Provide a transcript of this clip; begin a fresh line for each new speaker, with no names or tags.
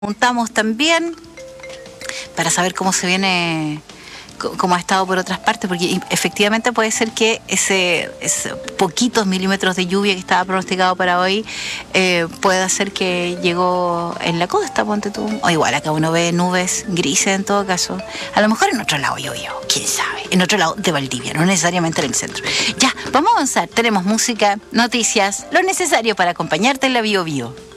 Preguntamos también para saber cómo se viene, cómo ha estado por otras partes, porque efectivamente puede ser que ese poquitos milímetros de lluvia que estaba pronosticado para hoy pueda ser que llegó en la costa, ponte tú. O igual acá uno ve nubes grises en todo caso. A lo mejor en otro lado llovió, quién sabe. En otro lado de Valdivia, no necesariamente en el centro. Ya, vamos a avanzar. Tenemos música, noticias, lo necesario para acompañarte en la Bio Bio.